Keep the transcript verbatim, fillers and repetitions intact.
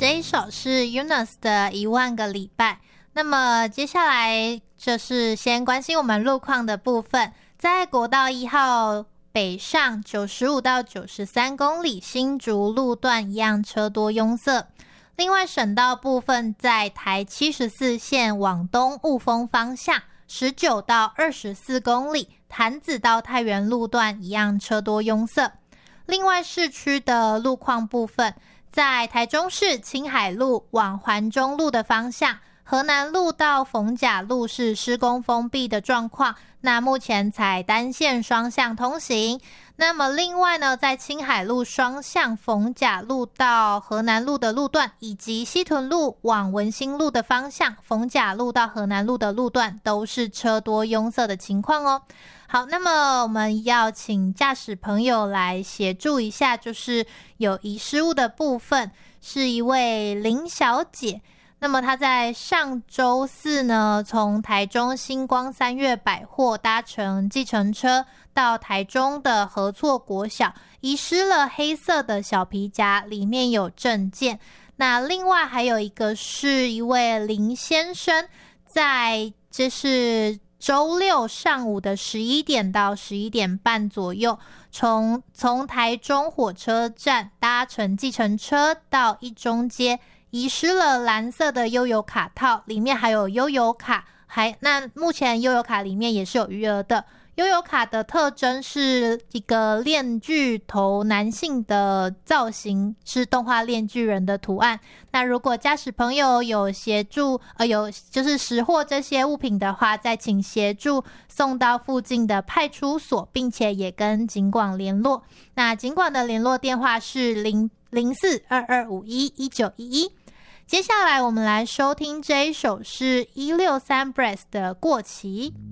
这一首是 Eunice 的一万个礼拜。那么接下来就是先关心我们路况的部分，在国道一号北上九十五到九十三公里新竹路段一样车多拥塞。另外省道部分在台七十四线往东雾峰方向十九到二十四公里，潭子到太原路段一样车多拥塞。另外市区的路况部分，在台中市青海路往环中路的方向，河南路到逢甲路是施工封闭的状况，那目前采单线双向通行。那么另外呢，在青海路双向逢甲路到河南路的路段，以及西屯路往文心路的方向，逢甲路到河南路的路段都是车多拥塞的情况哦。好，那么我们要请驾驶朋友来协助一下，就是有遗失物的部分，是一位林小姐。那么她在上周四呢，从台中星光三月百货搭乘计程车到台中的合作国小，遗失了黑色的小皮夹，里面有证件。那另外还有一个是一位林先生，在这是周六上午的十一点到十一点半左右，从从台中火车站搭乘计程车到一中街，遗失了蓝色的悠游卡套，里面还有悠游卡，还那目前悠游卡里面也是有余额的。悠游卡的特征是一个链锯头男性的造型，是动画链锯人的图案。那如果驾驶朋友有协助呃有就是拾获这些物品的话，再请协助送到附近的派出所，并且也跟警广联络。那警广的联络电话是零零四二二五一一九一一。接下来我们来收听这一首是一六三 Breath 的过期。